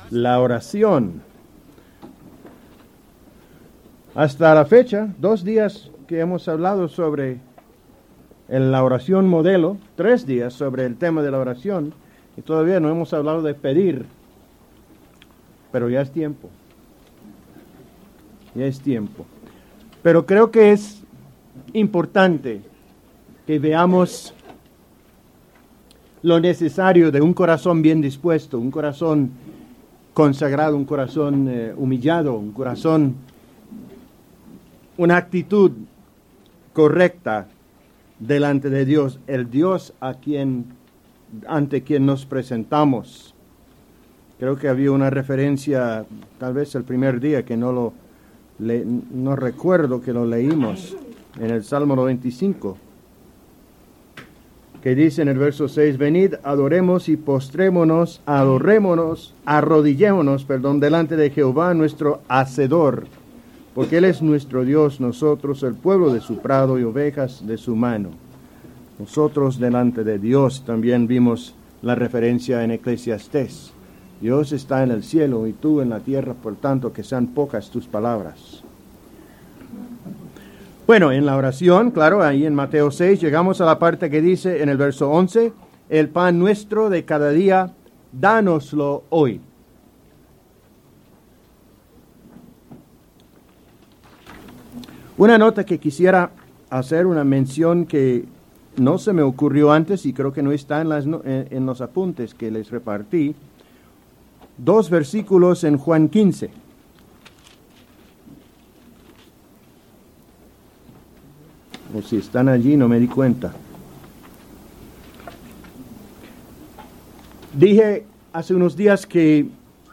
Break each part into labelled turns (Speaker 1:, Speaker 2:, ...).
Speaker 1: la oración. Hasta la fecha, 2 días que hemos hablado sobre la oración modelo, 3 días sobre el tema de la oración, y todavía no hemos hablado de pedir, pero ya es tiempo. Ya es tiempo. Pero creo que es importante que veamos lo necesario de un corazón bien dispuesto, un corazón consagrado, un corazón humillado, un corazón, una actitud correcta delante de Dios, el Dios ante quien nos presentamos. Creo que había una referencia, tal vez el primer día, que no recuerdo que lo leímos, en el Salmo 95, que dice en el verso 6, venid, adoremos y postrémonos, arrodillémonos, delante de Jehová nuestro Hacedor, porque Él es nuestro Dios, nosotros el pueblo de su prado y ovejas de su mano. Nosotros delante de Dios. También vimos la referencia en Eclesiastés. Dios está en el cielo y tú en la tierra, por tanto que sean pocas tus palabras. Bueno, en la oración, claro, ahí en Mateo 6, llegamos a la parte que dice en el verso 11, el pan nuestro de cada día, dánoslo hoy. Una nota que quisiera hacer, una mención que no se me ocurrió antes y creo que no está en los apuntes que les repartí. 2 versículos en Juan 15. O si están allí, no me di cuenta. Dije hace unos días que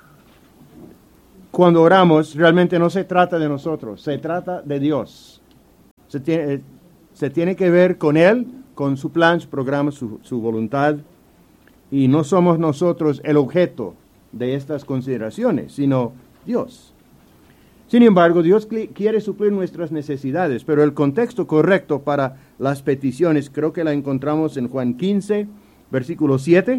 Speaker 1: cuando oramos realmente no se trata de nosotros, se trata de Dios. Se tiene que ver con Él, con su plan, su programa, su voluntad. Y no somos nosotros el objeto de estas consideraciones, sino Dios. Sin embargo, Dios quiere suplir nuestras necesidades, pero el contexto correcto para las peticiones creo que la encontramos en Juan 15, versículo 7.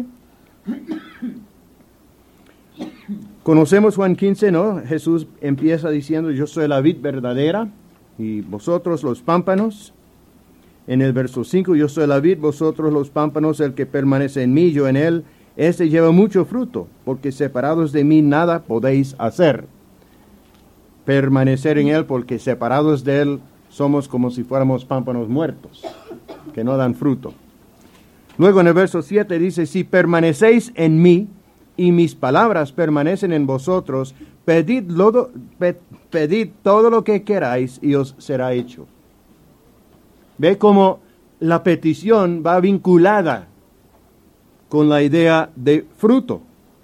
Speaker 1: Conocemos Juan 15, ¿no? Jesús empieza diciendo, yo soy la vid verdadera y vosotros los pámpanos. En el verso 5, yo soy la vid, vosotros los pámpanos, el que permanece en mí, yo en él, este lleva mucho fruto, porque separados de mí nada podéis hacer. Permanecer en él, porque separados de él somos como si fuéramos pámpanos muertos, que no dan fruto. Luego en el verso 7 dice, si permanecéis en mí, y mis palabras permanecen en vosotros, pedid todo lo que queráis y os será hecho. Ve cómo la petición va vinculada con la idea de fruto.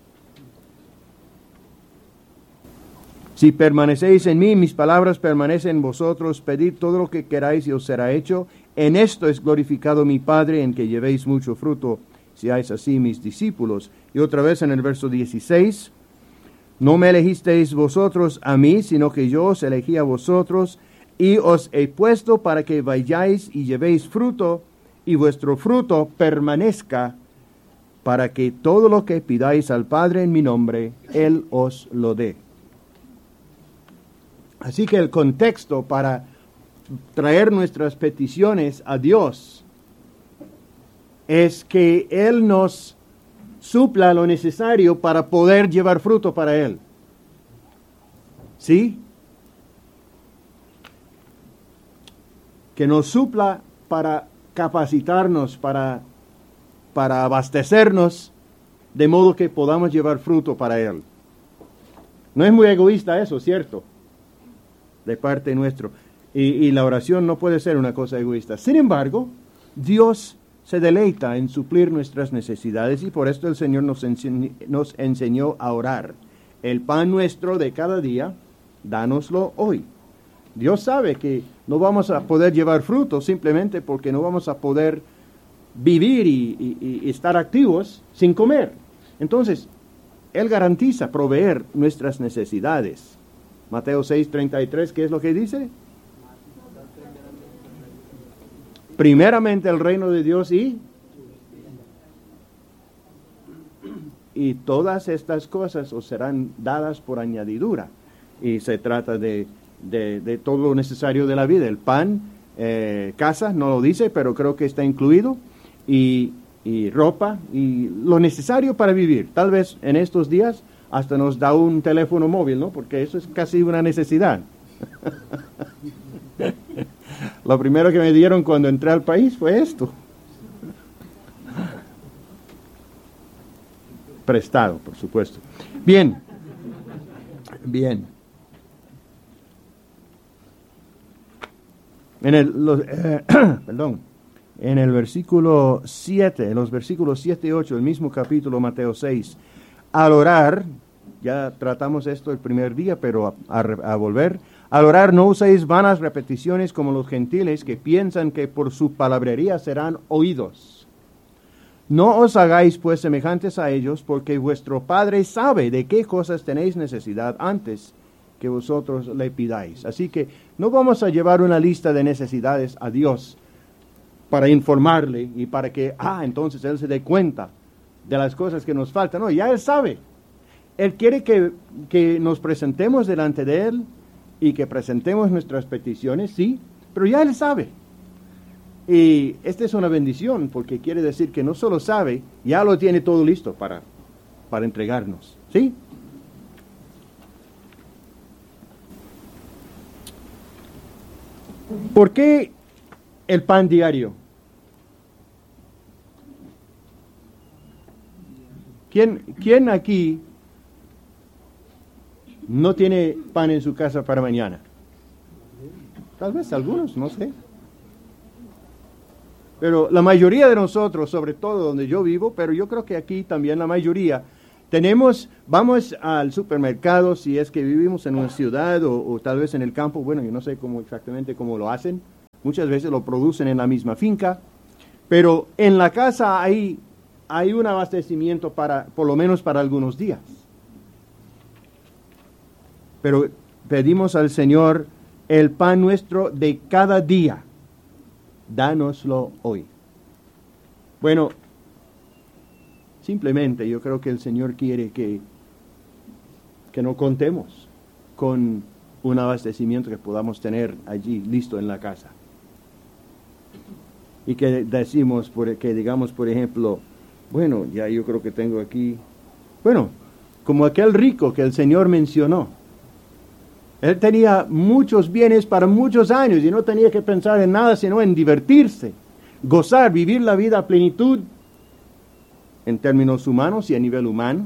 Speaker 1: Si permanecéis en mí, mis palabras permanecen en vosotros, pedid todo lo que queráis y os será hecho. En esto es glorificado mi Padre, en que llevéis mucho fruto, seáis así mis discípulos. Y otra vez en el verso 16, no me elegisteis vosotros a mí, sino que yo os elegí a vosotros, y os he puesto para que vayáis y llevéis fruto, y vuestro fruto permanezca, para que todo lo que pidáis al Padre en mi nombre, Él os lo dé. Así que el contexto para traer nuestras peticiones a Dios es que Él nos supla lo necesario para poder llevar fruto para Él. ¿Sí? Que nos supla para capacitarnos, para abastecernos, de modo que podamos llevar fruto para Él. No es muy egoísta eso, ¿cierto? De parte nuestra. Y la oración no puede ser una cosa egoísta. Sin embargo, Dios se deleita en suplir nuestras necesidades y por esto el Señor nos enseñó a orar. El pan nuestro de cada día, dánoslo hoy. Dios sabe que no vamos a poder llevar fruto simplemente porque no vamos a poder vivir y estar activos sin comer. Entonces, Él garantiza proveer nuestras necesidades. Mateo 6:33, ¿qué es lo que dice? Primeramente el reino de Dios y y todas estas cosas os serán dadas por añadidura. Y se trata de todo lo necesario de la vida. El pan, casa, no lo dice, pero creo que está incluido, y ropa, y lo necesario para vivir. Tal vez en estos días hasta nos da un teléfono móvil, ¿no? Porque eso es casi una necesidad. Lo primero que me dieron cuando entré al país fue esto. Prestado, por supuesto. Bien. En el versículo 7, en los versículos 7 y 8, el mismo capítulo, Mateo 6, al orar, ya tratamos esto el primer día, pero a volver, al orar no uséis vanas repeticiones como los gentiles que piensan que por su palabrería serán oídos. No os hagáis pues semejantes a ellos, porque vuestro Padre sabe de qué cosas tenéis necesidad antes que vosotros le pidáis. Así que no vamos a llevar una lista de necesidades a Dios para informarle y para que, entonces Él se dé cuenta de las cosas que nos faltan. No, ya Él sabe. Él quiere que nos presentemos delante de Él y que presentemos nuestras peticiones, sí, pero ya Él sabe. Y esta es una bendición, porque quiere decir que no solo sabe, ya lo tiene todo listo para entregarnos, ¿sí? ¿Por qué el pan diario? ¿Quién aquí no tiene pan en su casa para mañana? Tal vez algunos, no sé. Pero la mayoría de nosotros, sobre todo donde yo vivo, pero yo creo que aquí también la mayoría, vamos al supermercado si es que vivimos en una ciudad o tal vez en el campo. Bueno, yo no sé exactamente cómo lo hacen. Muchas veces lo producen en la misma finca. Pero en la casa hay un abastecimiento por lo menos para algunos días. Pero pedimos al Señor el pan nuestro de cada día. Dánoslo hoy. Bueno, simplemente yo creo que el Señor quiere que no contemos con un abastecimiento que podamos tener allí listo en la casa. Y que digamos, por ejemplo, bueno, ya yo creo que tengo aquí, como aquel rico que el Señor mencionó. Él tenía muchos bienes para muchos años y no tenía que pensar en nada sino en divertirse, gozar, vivir la vida a plenitud en términos humanos y a nivel humano.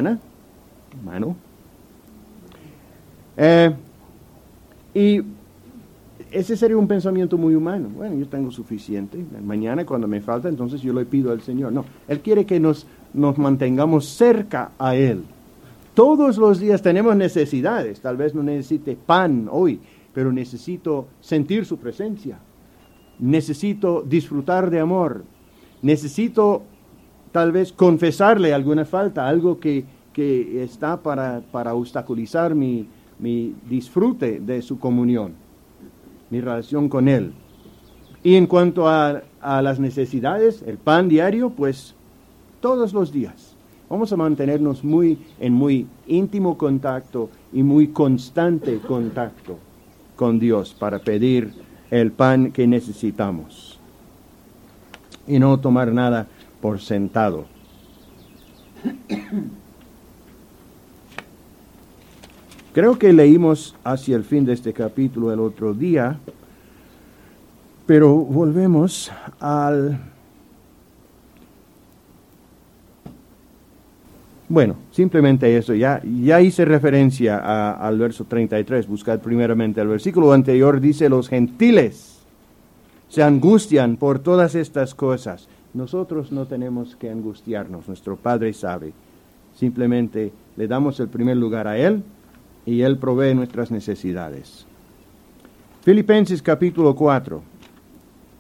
Speaker 1: Y ese sería un pensamiento muy humano. Bueno, yo tengo suficiente. Mañana cuando me falta, entonces yo le pido al Señor. No, Él quiere que nos mantengamos cerca a Él. Todos los días tenemos necesidades. Tal vez no necesite pan hoy, pero necesito sentir su presencia. Necesito disfrutar de amor. Necesito tal vez confesarle alguna falta, algo que está para obstaculizar mi disfrute de su comunión, mi relación con Él. Y en cuanto a las necesidades, el pan diario, pues todos los días. Vamos a mantenernos en muy íntimo contacto y muy constante contacto con Dios para pedir el pan que necesitamos. Y no tomar nada por sentado. Creo que leímos hacia el fin de este capítulo el otro día, pero volvemos simplemente eso, ya hice referencia al verso 33, buscad primeramente el versículo anterior, dice, los gentiles se angustian por todas estas cosas. Nosotros no tenemos que angustiarnos, nuestro Padre sabe, simplemente le damos el primer lugar a Él y Él provee nuestras necesidades. Filipenses capítulo 4.